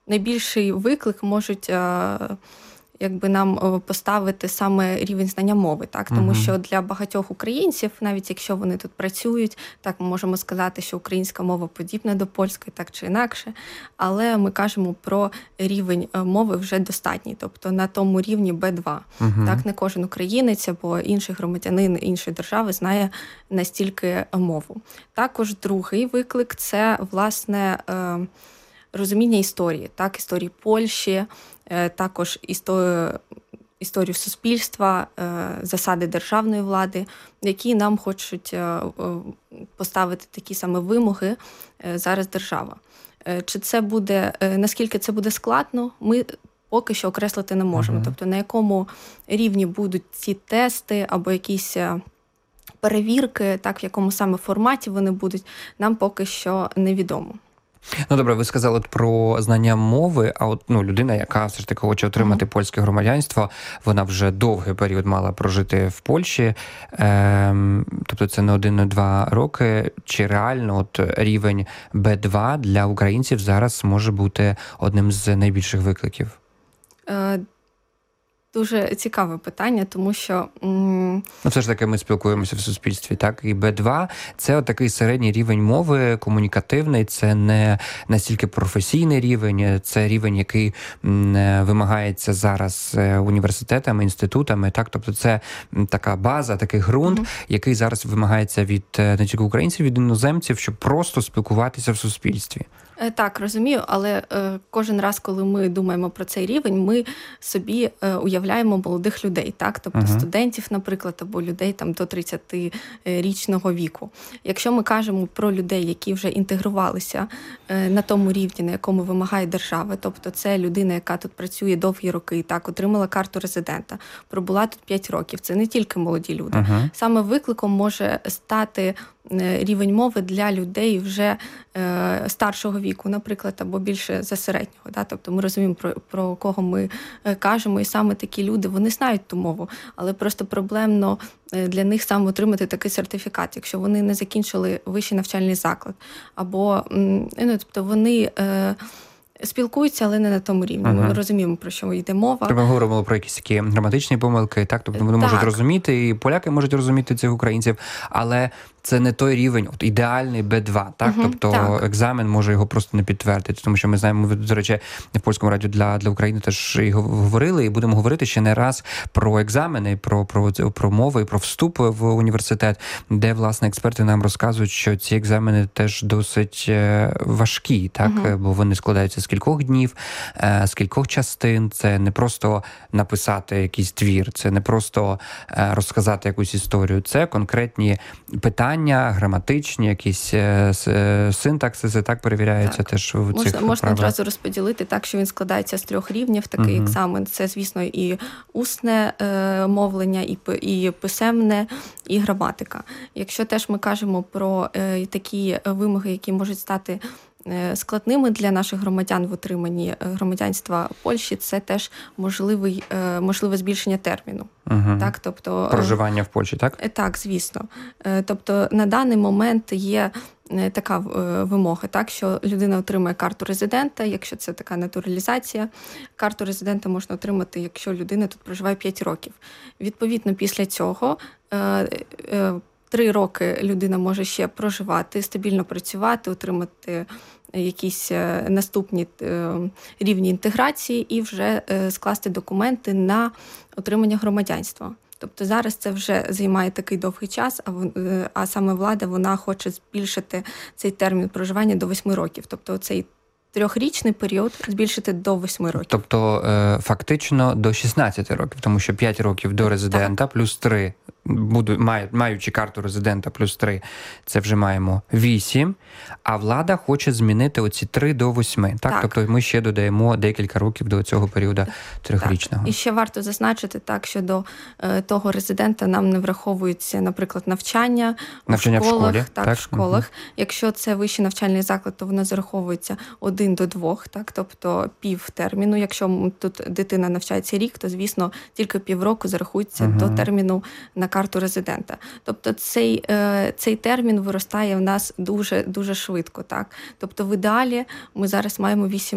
найбільший виклик можуть якби нам поставити саме рівень знання мови, так? Тому що для багатьох українців, навіть якщо вони тут працюють, так, ми можемо сказати, що українська мова подібна до польської, так чи інакше, але ми кажемо про рівень мови вже достатній, тобто на тому рівні B2. Так, не кожен українець або інший громадянин іншої держави знає настільки мову. Також другий виклик – це, власне, розуміння історії, так, історії Польщі, також історію суспільства, засади державної влади, які нам хочуть поставити такі саме вимоги зараз держава. Чи це буде, наскільки це буде складно, ми поки що окреслити не можемо. Тобто на якому рівні будуть ці тести або якісь перевірки, так, в якому саме форматі вони будуть, нам поки що невідомо. Ну, добре, ви сказали про знання мови, а от людина, яка все ж таки хоче отримати польське громадянство, вона вже довгий період мала прожити в Польщі, тобто це не 1, не 2 роки. Чи реально от рівень B2 для українців зараз може бути одним з найбільших викликів? Дуже цікаве питання, тому що... все ж таки ми спілкуємося в суспільстві, так? І B2 – це отакий середній рівень мови, комунікативний, це не настільки професійний рівень, це рівень, який вимагається зараз університетами, інститутами, так? Тобто це така база, такий ґрунт, який зараз вимагається від не тільки українців, від іноземців, щоб просто спілкуватися в суспільстві. Так, розумію, але кожен раз, коли ми думаємо про цей рівень, ми собі уявляємо молодих людей, так? Тобто студентів, наприклад, або людей там до 30-річного віку. Якщо ми кажемо про людей, які вже інтегрувалися на тому рівні, на якому вимагає держава, тобто це людина, яка тут працює довгі роки, так, отримала карту резидента, пробула тут 5 років, це не тільки молоді люди. Саме викликом може стати рівень мови для людей вже старшого віку, наприклад, або більше за середнього. Да? Тобто ми розуміємо, про кого ми кажемо, і саме такі люди, вони знають ту мову, але просто проблемно для них саме отримати такий сертифікат, якщо вони не закінчили вищий навчальний заклад, або тобто вони спілкуються, але не на тому рівні. Ми розуміємо, про що йде мова. Ми говоримо про якісь такі граматичні помилки, так? Тобто вони можуть розуміти, і поляки можуть розуміти цих українців, але це не той рівень, от ідеальний B2, так? Тобто екзамен може його просто не підтвердити, тому що ми знаємо, ви, до речі, в Польському радіо для України теж і говорили, і будемо говорити ще не раз про екзамени, про мови, про вступ в університет, де, власне, експерти нам розказують, що ці екзамени теж досить важкі, так? Бо вони складаються з кількох днів, з кількох частин, це не просто написати якийсь твір, це не просто розказати якусь історію, це конкретні питання, граматичні, якісь синтаксиси, так, перевіряються теж в цих правилах. Можна одразу розподілити так, що він складається з 3 рівнів, такий екзамен. Це, звісно, і усне мовлення, і писемне, і граматика. Якщо теж ми кажемо про такі вимоги, які можуть стати складними для наших громадян в отриманні громадянства Польщі, це теж можливе збільшення терміну. Так, тобто, проживання в Польщі, так? Так, звісно. Тобто на даний момент є така вимога, так, що людина отримує карту резидента, якщо це така натуралізація. Карту резидента можна отримати, якщо людина тут проживає 5 років. Відповідно, після цього 3 роки людина може ще проживати, стабільно працювати, отримати якісь наступні рівні інтеграції і вже скласти документи на отримання громадянства. Тобто зараз це вже займає такий довгий час, а саме влада, вона хоче збільшити цей термін проживання до 8 років. Тобто цей 3-річний період збільшити до 8 років. Тобто фактично до 16 років, тому що 5 років до резидента плюс 3, маючи карту резидента плюс 3, це вже маємо 8, а влада хоче змінити оці 3 до 8. Так? Тобто ми ще додаємо декілька років до цього періоду 3-річного. І ще варто зазначити, так, що до того резидента нам не враховується, наприклад, навчання в школах. В школах. Якщо це вищий навчальний заклад, то воно зараховується 1 до 2, так, тобто пів терміну. Якщо тут дитина навчається рік, то, звісно, тільки півроку зарахується до терміну на карту резидента. Тобто цей термін виростає в нас дуже, дуже швидко. Так? Тобто в ідеалі ми зараз маємо 8